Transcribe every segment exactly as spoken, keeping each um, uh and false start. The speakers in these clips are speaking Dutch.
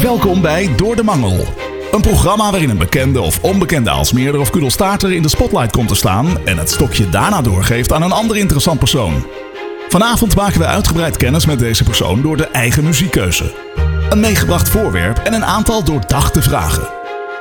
Welkom bij Door de Mangel. Een programma waarin een bekende of onbekende Aalsmeerder of Kudelstaarter in de spotlight komt te staan en het stokje daarna doorgeeft aan een ander interessant persoon. Vanavond maken we uitgebreid kennis met deze persoon door de eigen muziekkeuze. Een meegebracht voorwerp en een aantal doordachte vragen.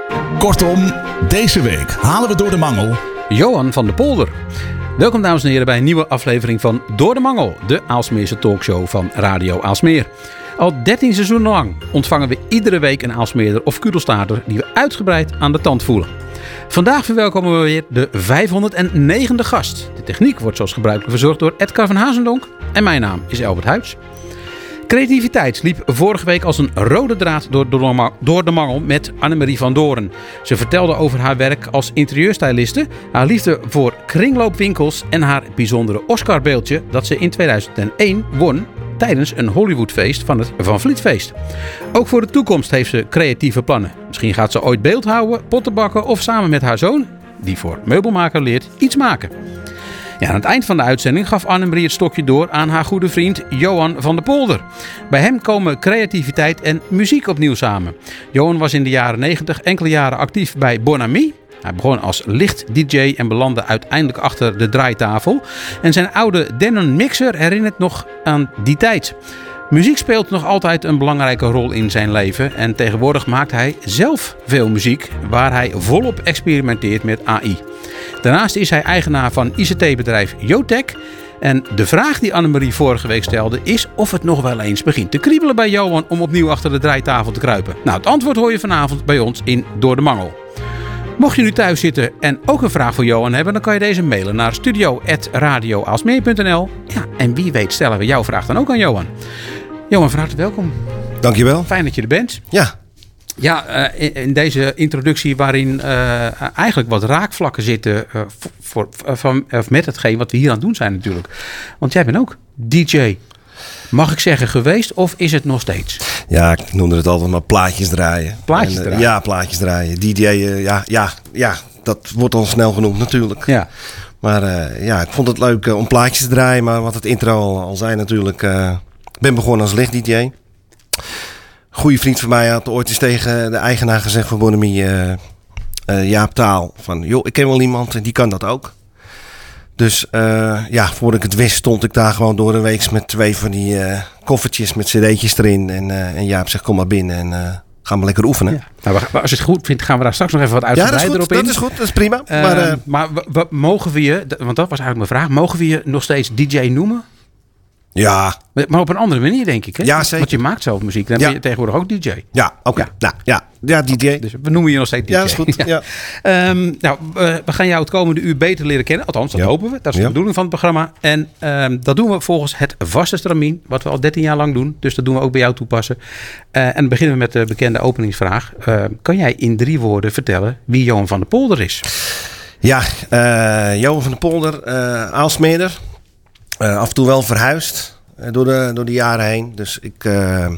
Kortom, deze week halen we door de mangel Johan van de Polder. Welkom dames en heren bij een nieuwe aflevering van Door de Mangel, de Aalsmeerse talkshow van Radio Aalsmeer. Al dertien seizoenen lang ontvangen we iedere week een Aalsmeerder of Kudelstaarter die we uitgebreid aan de tand voelen. Vandaag verwelkomen we weer de vijfhonderdnegende gast. De techniek wordt zoals gebruikelijk verzorgd door Edgar van Hazendonk en mijn naam is Albert Huids. Creativiteit liep vorige week als een rode draad door, door, door de mangel met Annemarie van Doorn. Ze vertelde over haar werk als interieurstyliste, haar liefde voor kringloopwinkels en haar bijzondere Oscarbeeldje dat ze in tweeduizend één won tijdens een Hollywoodfeest van het Van Vlietfeest. Ook voor de toekomst heeft ze creatieve plannen. Misschien gaat ze ooit beeldhouwen, potten bakken of samen met haar zoon, die voor meubelmaker leert, iets maken. Ja, aan het eind van de uitzending gaf Annemarie het stokje door aan haar goede vriend Johan van de Polder. Bij hem komen creativiteit en muziek opnieuw samen. Johan was in de jaren negentig enkele jaren actief bij Bon Ami. Hij begon als licht-D J en belandde uiteindelijk achter de draaitafel. En zijn oude Denon mixer herinnert nog aan die tijd. Muziek speelt nog altijd een belangrijke rol in zijn leven. En tegenwoordig maakt hij zelf veel muziek waar hij volop experimenteert met A I. Daarnaast is hij eigenaar van I C T-bedrijf Jotech. En de vraag die Annemarie vorige week stelde is of het nog wel eens begint te kriebelen bij Johan om opnieuw achter de draaitafel te kruipen. Nou, het antwoord hoor je vanavond bij ons in Door de Mangel. Mocht je nu thuis zitten en ook een vraag voor Johan hebben, dan kan je deze mailen naar studio at radio aalsmeer punt n l. Ja, en wie weet stellen we jouw vraag dan ook aan Johan. Johan, van harte welkom. Dankjewel. Fijn dat je er bent. Ja. Ja, uh, in, in deze introductie waarin uh, eigenlijk wat raakvlakken zitten uh, voor, voor, van, uh, met hetgeen wat we hier aan het doen zijn natuurlijk. Want jij bent ook D J. Mag ik zeggen geweest of is het nog steeds? Ja, ik noemde het altijd maar plaatjes draaien. Plaatjes en, uh, draaien? Ja, plaatjes draaien. D J, uh, ja, ja, ja, dat wordt al snel genoemd natuurlijk. Ja. Maar uh, ja, ik vond het leuk uh, om plaatjes te draaien. Maar wat het intro al, al zei natuurlijk. Uh, ik ben begonnen als licht-D J. Goeie vriend van mij had ooit eens tegen de eigenaar gezegd van Bon Ami, uh, uh, Jaap Taal. Van, joh, ik ken wel iemand die kan dat ook. Dus uh, ja, voordat ik het wist stond ik daar gewoon door de week met twee van die uh, koffertjes met cd'tjes erin. En, uh, en Jaap zegt, kom maar binnen en uh, gaan we lekker oefenen. Ja. Nou, als je het goed vindt, gaan we daar straks nog even wat uitgebreider ja, op in. dat is goed, dat is prima. Uh, maar uh, maar w- w- mogen we je, want dat was eigenlijk mijn vraag, mogen we je nog steeds D J noemen? Ja. Maar op een andere manier, denk ik. Hè? Ja, zeker. Want je maakt zelf muziek. Dan ja. ben je tegenwoordig ook D J. Ja, oké. Okay. Ja. Nou, ja. Ja, D J. Dus we noemen je nog steeds D J. Ja, dat is goed. Ja. Ja. Um, nou, uh, we gaan jou het komende uur beter leren kennen. Althans, dat ja. hopen we. Dat is de ja. bedoeling van het programma. En um, dat doen we volgens het vaste stramien. Wat we al dertien jaar lang doen. Dus dat doen we ook bij jou toepassen. Uh, en dan beginnen we met de bekende openingsvraag. Uh, kan jij in drie woorden vertellen wie Johan van de Polder is? Ja, uh, Johan van de Polder. Uh, Aalsmeerder. Uh, af en toe wel verhuisd. Door de, door de jaren heen. Dus ik, uh,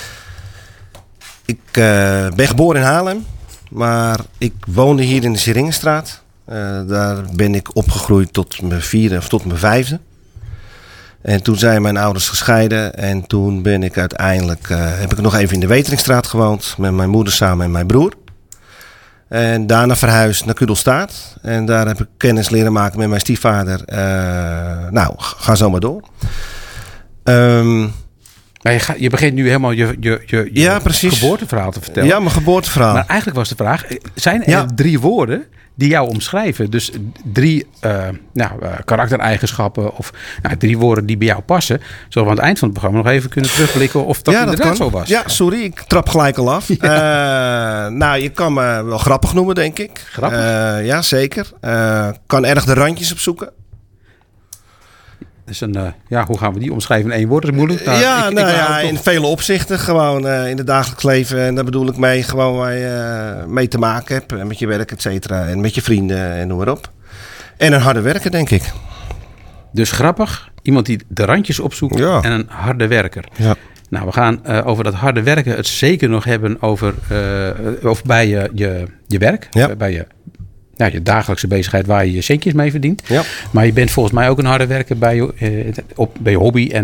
ik uh, ben geboren in Haarlem. Maar ik woonde hier in de Seringenstraat. Uh, daar ben ik opgegroeid tot mijn vierde of tot mijn vijfde. En toen zijn mijn ouders gescheiden. En toen ben ik uiteindelijk, uh, heb ik nog even in de Weteringstraat gewoond. Met mijn moeder samen en mijn broer. En daarna verhuisd naar Kudelstaart. En daar heb ik kennis leren maken met mijn stiefvader. Uh, nou, ga zo maar door. Um, maar je, ga, je begint nu helemaal je, je, je, je ja, geboorteverhaal te vertellen. Ja, mijn geboorteverhaal. Maar eigenlijk was de vraag, zijn er ja. drie woorden die jou omschrijven? Dus drie uh, nou, uh, karaktereigenschappen of nou, drie woorden die bij jou passen. Zodat we aan het eind van het programma nog even kunnen terugblikken of dat ja, inderdaad dat zo was. Ja, sorry, ik trap gelijk al af. Ja. Uh, nou, je kan me wel grappig noemen, denk ik. Grappig? Uh, ja, zeker. Uh, kan erg de randjes opzoeken. Dus een, uh, ja, hoe gaan we die omschrijven in één woord? Dat is moeilijk. Nou, ja, ik, nou ik ja, toch... in vele opzichten. Gewoon uh, in het dagelijks leven. En daar bedoel ik mee gewoon waar je uh, mee te maken hebt. Met je werk, et cetera. En met je vrienden en noem maar op. En een harde werker, denk ik. Dus grappig. Iemand die de randjes opzoekt. Ja. En een harde werker. Ja. Nou, we gaan uh, over dat harde werken het zeker nog hebben over, uh, of bij je, je, je werk. Ja. Uh, bij je Nou, je dagelijkse bezigheid waar je je centjes mee verdient. Ja. Maar je bent volgens mij ook een harde werker bij je, uh, op, bij je hobby en